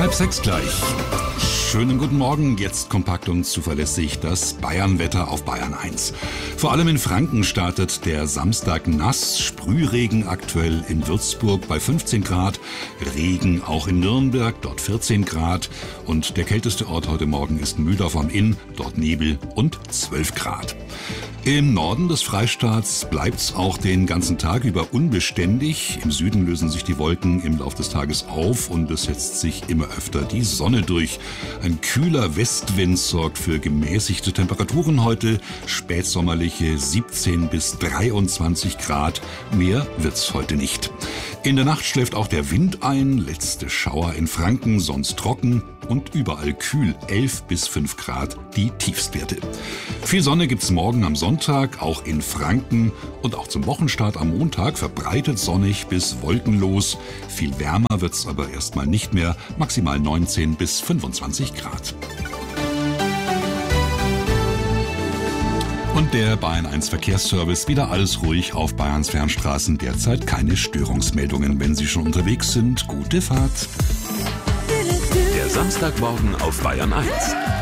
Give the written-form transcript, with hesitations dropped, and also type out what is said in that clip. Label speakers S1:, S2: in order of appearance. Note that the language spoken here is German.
S1: 5:30 gleich. Schönen guten Morgen, jetzt kompakt und zuverlässig das Bayern-Wetter auf Bayern 1. Vor allem in Franken startet der Samstag nass, Sprühregen aktuell in Würzburg bei 15 Grad, Regen auch in Nürnberg, dort 14 Grad und der kälteste Ort heute Morgen ist Mühldorf am Inn, dort Nebel und 12 Grad. Im Norden des Freistaats bleibt's auch den ganzen Tag über unbeständig. Im Süden lösen sich die Wolken im Laufe des Tages auf und es setzt sich immer öfter die Sonne durch. Ein kühler Westwind sorgt für gemäßigte Temperaturen heute, spätsommerliche 17 bis 23 Grad. Mehr wird's heute nicht. In der Nacht schläft auch der Wind ein, letzte Schauer in Franken, sonst trocken und überall kühl, 11 bis 5 Grad die Tiefstwerte. Viel Sonne gibt's morgen am Sonntag, auch in Franken und auch zum Wochenstart am Montag verbreitet sonnig bis wolkenlos. Viel wärmer wird's aber erstmal nicht mehr, maximal 19 bis 25 Grad. Und der Bayern 1 Verkehrsservice, wieder alles ruhig auf Bayerns Fernstraßen, derzeit keine Störungsmeldungen. Wenn Sie schon unterwegs sind, gute Fahrt.
S2: Der Samstagmorgen auf Bayern 1.